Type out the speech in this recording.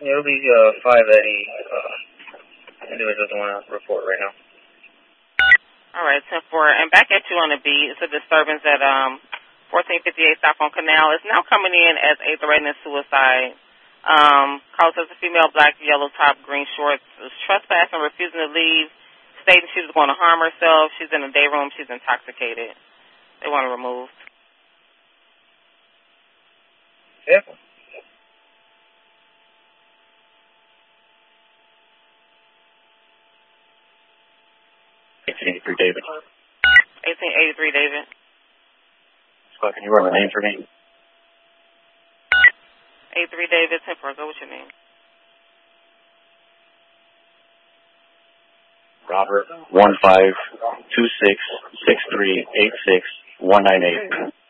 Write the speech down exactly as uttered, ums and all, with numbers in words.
It'll be uh, five eighty uh, individuals that want to report right now. All right, ten four. And back at you on the beat, it's a disturbance at um, fourteen fifty-eight South on Canal. It's now coming in as a threatening suicide. Um, calls as a female, black, yellow top, green shorts, is trespassing, refusing to leave, stating she was going to harm herself. She's in a day room. She's intoxicated. They want to remove. Yeah. eighteen eighty-three David. eighteen eighty-three David. Scott, can you run the name for me? eighty-three David, ten four. Go with your name. Robert, one five two six six three eight six one nine eight.